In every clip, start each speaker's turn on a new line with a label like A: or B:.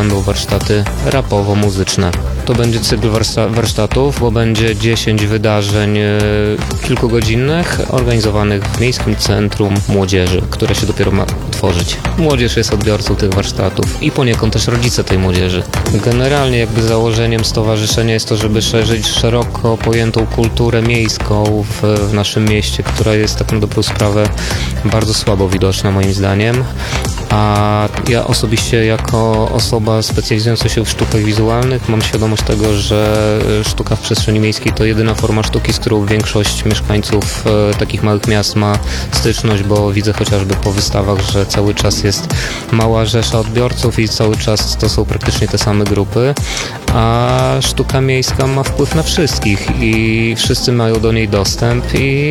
A: będą warsztaty rapowo-muzyczne. To będzie cykl warsztatów, bo będzie 10 wydarzeń kilkugodzinnych organizowanych w Miejskim Centrum Młodzieży, które się dopiero ma tworzyć. Młodzież jest odbiorcą tych warsztatów i poniekąd też rodzice tej młodzieży. Generalnie jakby założeniem stowarzyszenia jest to, żeby szerzyć szeroko pojętą kulturę miejską w naszym mieście, która jest tak na dobrą sprawę bardzo słabo widoczna moim zdaniem. A ja osobiście jako osoba specjalizująca się w sztukach wizualnych mam świadomość tego, że sztuka w przestrzeni miejskiej to jedyna forma sztuki, z którą większość mieszkańców takich małych miast ma styczność, bo widzę chociażby po wystawach, że cały czas jest mała rzesza odbiorców i cały czas to są praktycznie te same grupy, a sztuka miejska ma wpływ na wszystkich i wszyscy mają do niej dostęp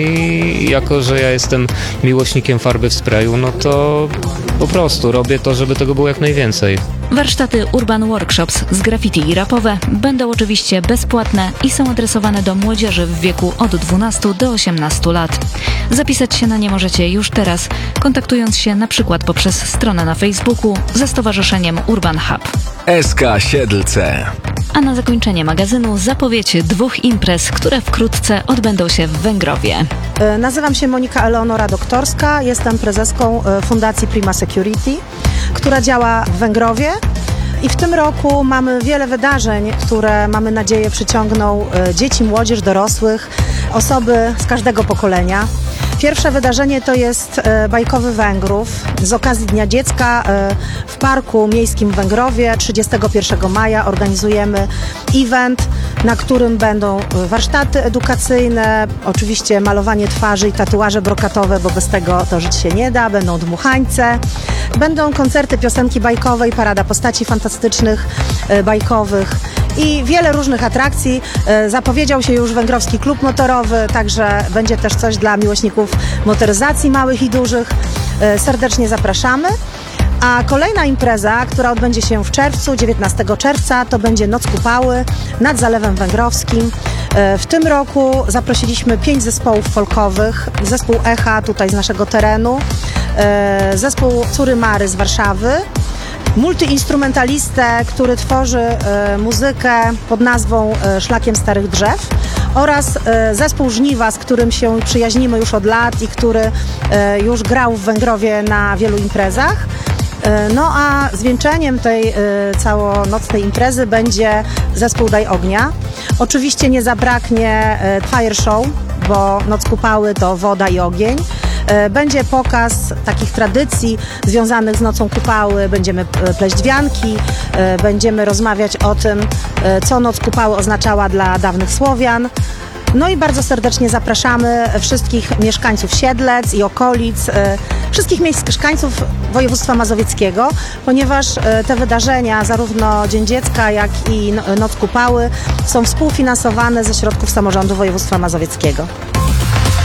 A: i jako, że ja jestem miłośnikiem farby w sprayu, no to po prostu robię to, żeby tego było jak najwięcej.
B: Warsztaty Urban Workshops z graffiti i rapowe będą oczywiście bezpłatne i są adresowane do młodzieży w wieku od 12 do 18 lat. Zapisać się na nie możecie już teraz, kontaktując się na przykład poprzez stronę na Facebooku ze Stowarzyszeniem Urban Hub.
C: SK Siedlce.
B: A na zakończenie magazynu zapowiedź 2 imprez, które wkrótce odbędą się w Węgrowie.
D: Nazywam się Monika Eleonora Doktorska, jestem prezeską Fundacji Prima Security, która działa w Węgrowie. I w tym roku mamy wiele wydarzeń, które mamy nadzieję przyciągną dzieci, młodzież, dorosłych, osoby z każdego pokolenia. Pierwsze wydarzenie to jest Bajkowy Węgrów. Z okazji Dnia Dziecka w Parku Miejskim w Węgrowie 31 maja organizujemy event, na którym będą warsztaty edukacyjne, oczywiście malowanie twarzy i tatuaże brokatowe, bo bez tego to żyć się nie da, będą dmuchańce, będą koncerty piosenki bajkowej, parada postaci fantastycznych, bajkowych i wiele różnych atrakcji. Zapowiedział się już Węgrowski Klub Motorowy, także będzie też coś dla miłośników motoryzacji małych i dużych. Serdecznie zapraszamy. A kolejna impreza, która odbędzie się w czerwcu, 19 czerwca, to będzie Noc Kupały nad Zalewem Węgrowskim. W tym roku zaprosiliśmy 5 zespołów folkowych, zespół Echa tutaj z naszego terenu, zespół Córy Mary z Warszawy, multiinstrumentalistę, który tworzy muzykę pod nazwą Szlakiem Starych Drzew oraz zespół Żniwa, z którym się przyjaźnimy już od lat i który już grał w Węgrowie na wielu imprezach. No a zwieńczeniem tej całonocnej imprezy będzie zespół Daj Ognia. Oczywiście nie zabraknie fire show, bo Noc Kupały to woda i ogień. Będzie pokaz takich tradycji związanych z Nocą Kupały, będziemy pleść wianki, będziemy rozmawiać o tym, co Noc Kupały oznaczała dla dawnych Słowian. No i bardzo serdecznie zapraszamy wszystkich mieszkańców Siedlec i okolic, wszystkich mieszkańców województwa mazowieckiego, ponieważ te wydarzenia, zarówno Dzień Dziecka, jak i Noc Kupały, są współfinansowane ze środków samorządu województwa mazowieckiego.